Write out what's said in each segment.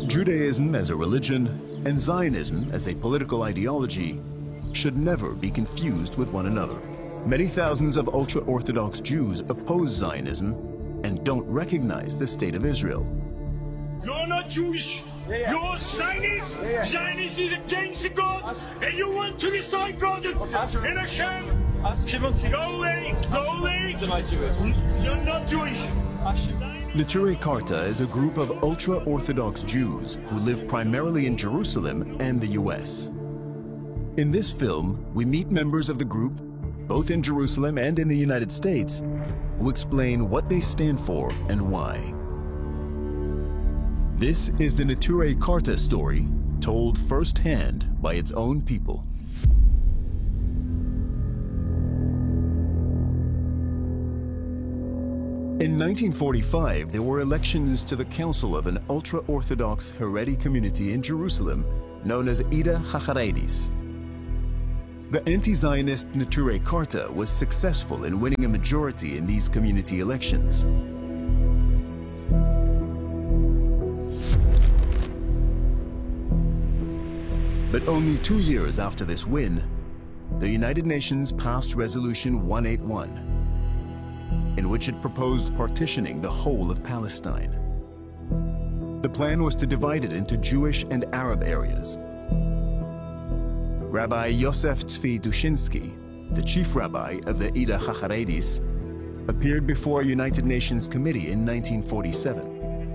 Judaism as a religion and Zionism as a political ideology should never be confused with one another. Many thousands of ultra-Orthodox Jews oppose Zionism and don't recognize the State of Israel. You're not Jewish. You're Zionist. Zionist is against God, and you want to destroy God and Hashem. Go away. Go away. You're not Jewish. Neturei Karta is a group of ultra-Orthodox Jews who live primarily in Jerusalem and the US. In this film, we meet members of the group, both in Jerusalem and in the United States, who explain what they stand for and why. This is the Neturei Karta story, told firsthand by its own people. In 1945, there were elections to the council of an ultra-Orthodox Haredi community in Jerusalem known as Ida HaChareidis. The anti-Zionist Neturei Karta was successful in winning a majority in these community elections. But only 2 years after this win, the United Nations passed Resolution 181, in which it proposed partitioning the whole of Palestine. The plan was to divide it into Jewish and Arab areas. Rabbi Yosef Tzvi Dushinsky, the chief rabbi of the Ida HaChareidis, appeared before a United Nations committee in 1947.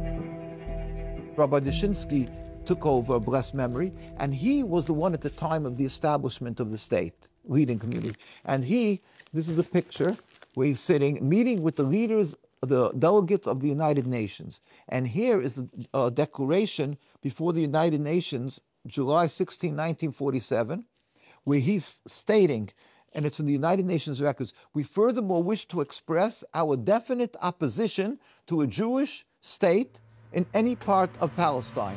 Rabbi Dushinsky took over, blessed memory, and he was the one at the time of the establishment of the state, leading community. And this is a picture where he's sitting, meeting with the leaders, the delegates of the United Nations. And here is the declaration before the United Nations, July 16, 1947, where he's stating, and it's in the United Nations records, we furthermore wish to express our definite opposition to a Jewish state in any part of Palestine.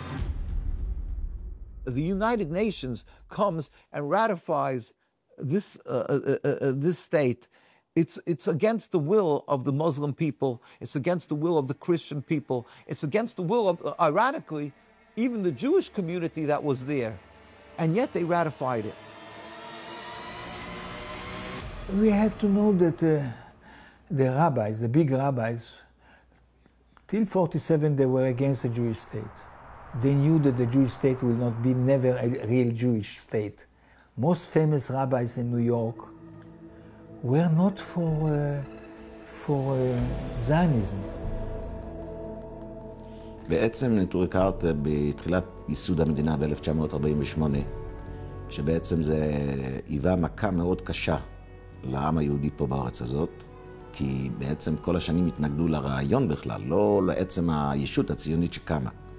The United Nations comes and ratifies this state. It's against the will of the Muslim people. It's against the will of the Christian people. It's against the will of, ironically, even the Jewish community that was there. And yet they ratified it. We have to know that the rabbis, the big rabbis, till 47 they were against the Jewish state. They knew that the Jewish state will not be never a real Jewish state. Most famous rabbis in New York were not for Zionism. בעצם נטורי קרתא בתחילת ייסוד המדינה ב-1948, שבעצם זה היווה מכה מאוד קשה לעם היהודי פה בארץ הזאת, כי בעצם כל השנים התנגדו לרעיון בכלל, לא לעצם הישות הציונית שקמה.